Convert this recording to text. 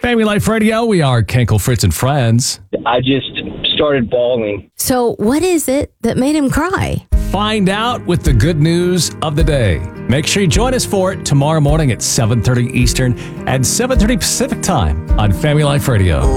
Family Life Radio, we are Kenkel, Fritz, and Friends. I just started bawling. So what is it that made him cry? Find out with the good news of the day. Make sure you join us for it tomorrow morning at 7:30 Eastern and 7:30 Pacific time on Family Life Radio.